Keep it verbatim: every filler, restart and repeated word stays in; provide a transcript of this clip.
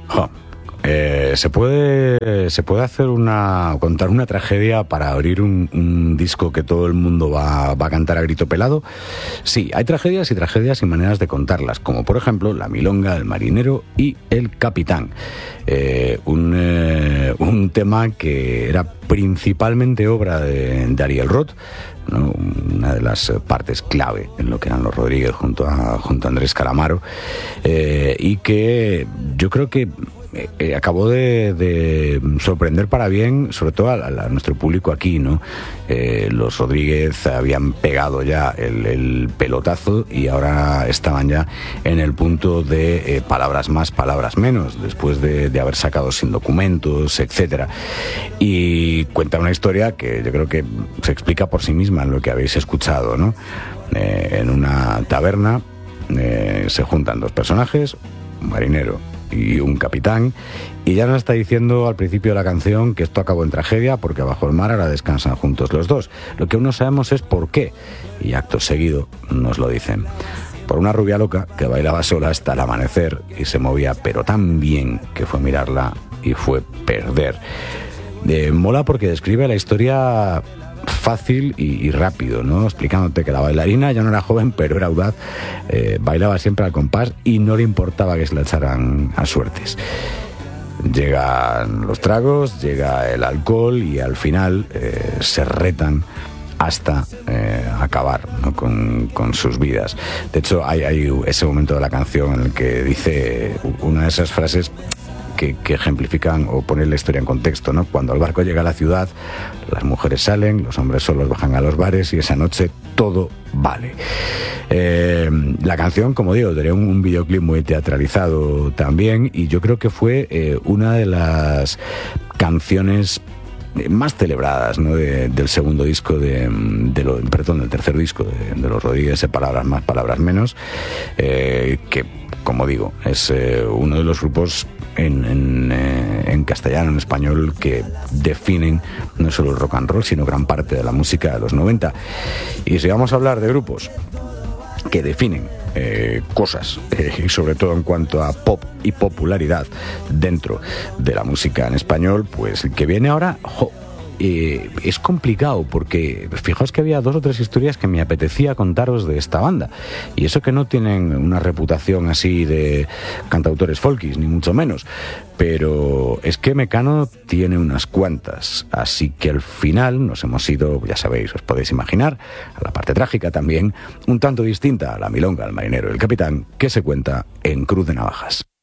Jo. Eh, se puede se puede hacer una contar una tragedia para abrir un, un disco que todo el mundo va, va a cantar a grito pelado. Sí, hay tragedias y tragedias y maneras de contarlas, como por ejemplo La Milonga, El Marinero y El Capitán, eh, un, eh, un tema que era principalmente obra de, de Ariel Roth, ¿no? Una de las partes clave en lo que eran los Rodríguez junto a, junto a Andrés Calamaro, eh, y que yo creo que Eh, acabó de, de sorprender para bien, sobre todo a, a nuestro público aquí, ¿no? Eh, los Rodríguez habían pegado ya el, el pelotazo y ahora estaban ya en el punto de eh, palabras más, palabras menos, después de, de haber sacado Sin Documentos, etcétera. Y cuenta una historia que yo creo que se explica por sí misma en lo que habéis escuchado, ¿no? Eh, en una taberna eh, se juntan dos personajes, un marinero y un capitán, y ya nos está diciendo al principio de la canción que esto acabó en tragedia porque bajo el mar ahora descansan juntos los dos. Lo que aún no sabemos es por qué, y acto seguido nos lo dicen. Por una rubia loca que bailaba sola hasta el amanecer y se movía pero tan bien que fue mirarla y fue perder. Eh, mola porque describe la historia fácil y, y rápido, ¿no? Explicándote que la bailarina ya no era joven, pero era audaz, eh, bailaba siempre al compás y no le importaba que se la echaran a suertes. Llegan los tragos, llega el alcohol y al final eh, se retan hasta eh, acabar, ¿no? con, con sus vidas. De hecho, hay, hay ese momento de la canción en el que dice una de esas frases Que, que ejemplifican o ponen la historia en contexto, ¿no? Cuando el barco llega a la ciudad, las mujeres salen, los hombres solos bajan a los bares y esa noche todo vale. Eh, la canción, como digo, tenía un, un videoclip muy teatralizado también y yo creo que fue eh, una de las canciones más celebradas, ¿no? de, del segundo disco de, de lo, perdón, del tercer disco de, de los Rodríguez, de Palabras Más, Palabras Menos, eh, que, como digo, es eh, uno de los grupos en, en, eh, en castellano, en español, que definen no solo el rock and roll, sino gran parte de la música de los noventa. Y si vamos a hablar de grupos que definen eh, cosas, eh, sobre todo en cuanto a pop y popularidad dentro de la música en español, pues el que viene ahora, jo, eh, es complicado porque fijaos que había dos o tres historias que me apetecía contaros de esta banda, y eso que no tienen una reputación así de cantautores folkis, ni mucho menos, pero es que Mecano tiene unas cuantas, así que al final nos hemos ido, ya sabéis, os podéis imaginar, a la parte trágica también, un tanto distinta a La Milonga, El Marinero y El Capitán, que se cuenta en Cruz de Navajas.